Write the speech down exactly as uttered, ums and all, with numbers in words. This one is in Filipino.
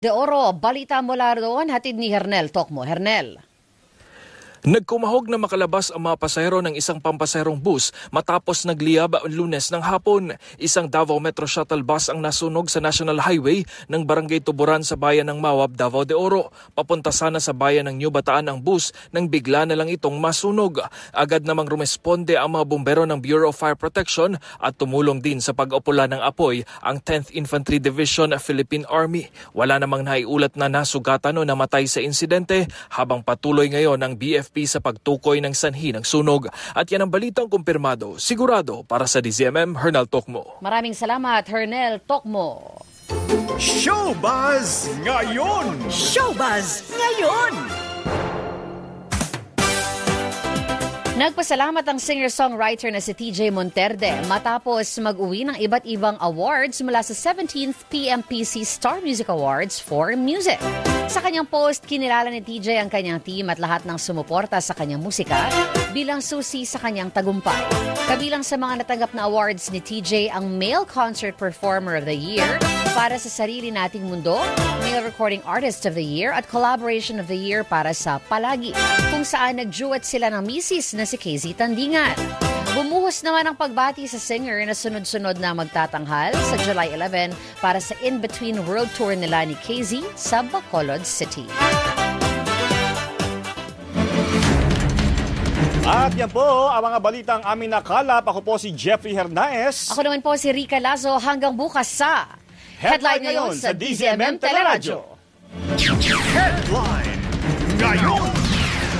De Oro, balita mula roon, hatid ni Hernel Tokmo. Hernel. Nagkumahog na makalabas ang mga pasahero ng isang pampasaherong bus matapos nagliyab Lunes ng hapon. Isang Davao Metro Shuttle bus ang nasunog sa National Highway ng Barangay Tuburan sa bayan ng Mawab, Davao de Oro. Papunta sana sa bayan ng New Bataan ang bus nang bigla na lang itong masunog. Agad namang rumesponde ang mga bumbero ng Bureau of Fire Protection at tumulong din sa pag-upula ng apoy ang tenth Infantry Division Philippine Army. Wala namang naiulat na nasugatan o namatay sa insidente habang patuloy ngayon ang B F P sa pagtukoy ng sanhi ng sunog. At yan ang balitang kumpirmado, sigurado para sa D Z M M, Hernel Tokmo. Maraming salamat, Hernel Tokmo. Showbuzz ngayon! Showbuzz ngayon! Nagpasalamat ang singer-songwriter na si T J Monterde matapos mag-uwi ng iba't ibang awards mula sa seventeenth P M P C Star Music Awards for Music. Sa kanyang post, kinilala ni T J ang kanyang team at lahat ng sumuporta sa kanyang musika bilang susi sa kanyang tagumpay. Kabilang sa mga natanggap na awards ni T J ang Male Concert Performer of the Year para sa Sarili Nating Mundo, Male Recording Artist of the Year at Collaboration of the Year para sa Palagi, kung saan nag-duet sila ng misis na si K Z Tandingan. Bumuhos naman ang pagbati sa singer na sunod-sunod na magtatanghal sa July eleventh para sa In-Between World Tour nila ni K Z sa Bacolod City. At yan po ang mga balitang aming nakalap. Ako po si Jeffrey Hernaez. Ako naman po si Rica Lazo. Hanggang bukas sa Headline ngayon sa D Z M M Teleradyo. Headline ngayon!